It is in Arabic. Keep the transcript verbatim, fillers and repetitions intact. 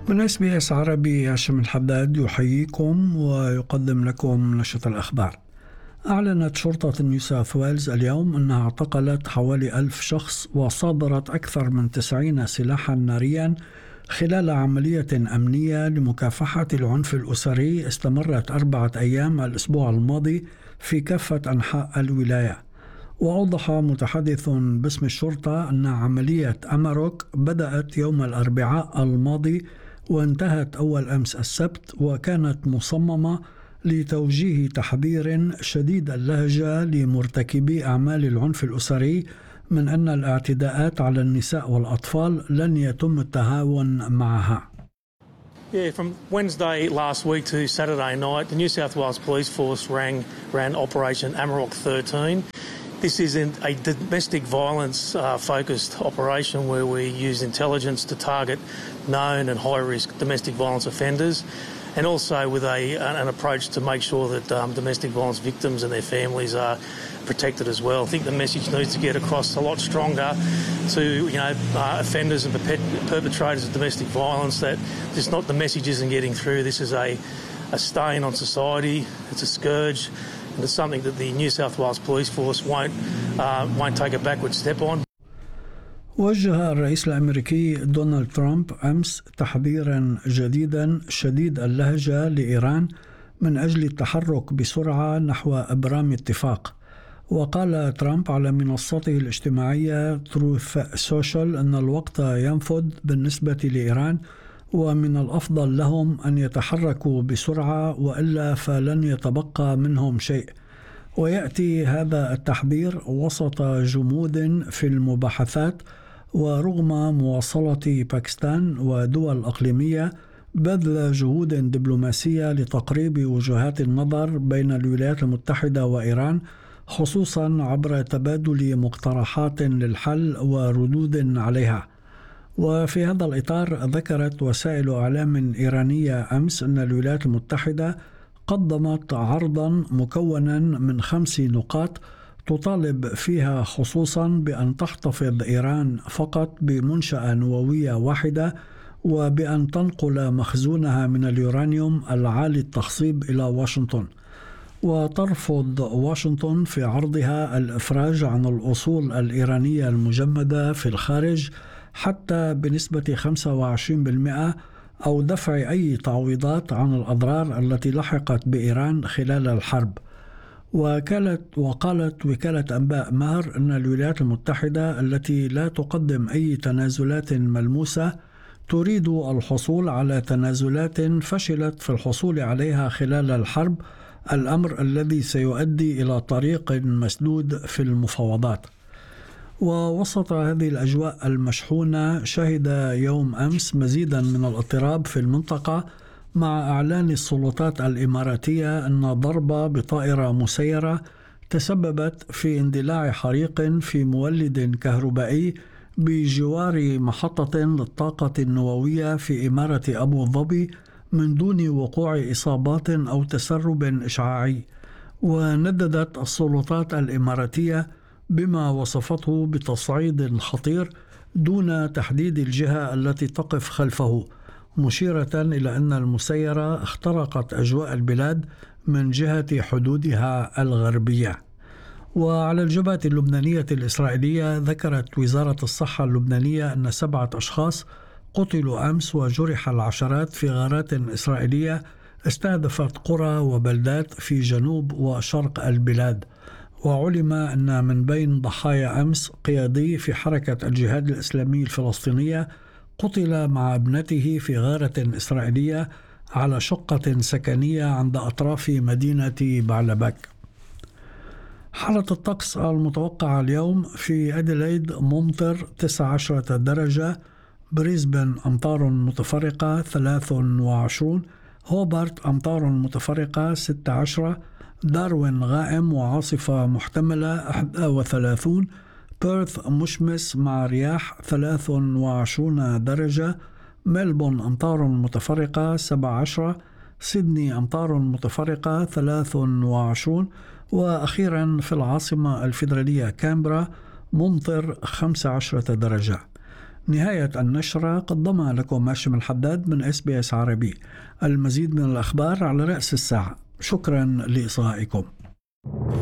من اس بي اس عربي هاشم الحداد يحييكم ويقدم لكم نشرة الأخبار. أعلنت شرطة نيو ساوث ويلز اليوم أنها اعتقلت حوالي ألف شخص وصادرت أكثر من تسعين سلاحا ناريا خلال عملية أمنية لمكافحة العنف الأسري استمرت أربعة أيام الأسبوع الماضي في كافة أنحاء الولاية. وأوضح متحدث باسم الشرطة أن عملية أماروك بدأت يوم الأربعاء الماضي وانتهت أول أمس السبت، وكانت مصممة لتوجيه تحذير شديد اللهجة لمرتكبي أعمال العنف الأسري من أن الاعتداءات على النساء والأطفال لن يتم التهاون معها. Yeah, from Wednesday last week to Saturday night, the New South Wales Police Force rang, ran Operation Amarok thirteen. This is a domestic violence uh, focused operation where we use intelligence to target known and high risk domestic violence offenders, and also with a, an approach to make sure that um, domestic violence victims and their families are protected as well. I think the message needs to get across a lot stronger to you know uh, offenders and perpetrators of domestic violence that just not the message isn't getting through. This is a, a stain on society. It's a scourge, and it's something that the New South Wales Police Force won't uh, won't take a backward step on. وجه الرئيس الأمريكي دونالد ترامب أمس تحذيرا جديدا شديد اللهجة لإيران من أجل التحرك بسرعة نحو إبرام اتفاق. وقال ترامب على منصته الاجتماعية تروث سوشيال أن الوقت ينفد بالنسبة لإيران، ومن الأفضل لهم أن يتحركوا بسرعة وإلا فلن يتبقى منهم شيء. ويأتي هذا التحذير وسط جمود في المباحثات ورغم مواصلة باكستان ودول أقليمية بذل جهود دبلوماسية لتقريب وجهات النظر بين الولايات المتحدة وإيران، خصوصا عبر تبادل مقترحات للحل وردود عليها. وفي هذا الإطار ذكرت وسائل إعلام إيرانية أمس أن الولايات المتحدة قدمت عرضا مكونا من خمس نقاط تطالب فيها خصوصا بأن تحتفظ إيران فقط بمنشأة نووية واحدة، وبأن تنقل مخزونها من اليورانيوم العالي التخصيب إلى واشنطن. وترفض واشنطن في عرضها الإفراج عن الأصول الإيرانية المجمدة في الخارج حتى بنسبة خمسة وعشرين بالمئة أو دفع أي تعويضات عن الأضرار التي لحقت بإيران خلال الحرب. وكالت وقالت وكالة أنباء ماهر أن الولايات المتحدة التي لا تقدم أي تنازلات ملموسة تريد الحصول على تنازلات فشلت في الحصول عليها خلال الحرب، الأمر الذي سيؤدي إلى طريق مسدود في المفاوضات. ووسط هذه الأجواء المشحونة شهد يوم أمس مزيدا من الاضطراب في المنطقة مع إعلان السلطات الإماراتية أن ضربة بطائرة مسيرة تسببت في اندلاع حريق في مولد كهربائي بجوار محطة للطاقة النووية في إمارة أبو ظبي من دون وقوع إصابات أو تسرب إشعاعي. ونددت السلطات الإماراتية بما وصفته بتصعيد خطير دون تحديد الجهة التي تقف خلفه، مشيرة إلى أن المسيرة اخترقت أجواء البلاد من جهة حدودها الغربية. وعلى الجبهة اللبنانية الإسرائيلية ذكرت وزارة الصحة اللبنانية أن سبعة أشخاص قتلوا أمس وجرح العشرات في غارات إسرائيلية استهدفت قرى وبلدات في جنوب وشرق البلاد. وعلم أن من بين ضحايا أمس قيادي في حركة الجهاد الإسلامي الفلسطينية قتل مع ابنته في غارة إسرائيلية على شقة سكنية عند أطراف مدينة بعلبك. حالة الطقس المتوقعة اليوم: في أديلايد ممطر تسعة عشر درجة، بريسبن أمطار متفرقة ثلاث وعشرون، هوبارت أمطار متفرقة ستة عشر، داروين غائم وعاصفة محتملة واحد وثلاثين، بيرث مشمس مع رياح ثلاث وعشرون درجة، ملبون أمطار متفرقة سبعة عشر، سيدني أمطار متفرقة ثلاث وعشرون، وأخيرا في العاصمة الفيدرالية كامبرا ممطر خمسة عشر درجة. نهاية النشرة قدمها لكم هاشم الحداد من إس بي إس عربي. المزيد من الأخبار على رأس الساعة. شكرا لإصغائكم.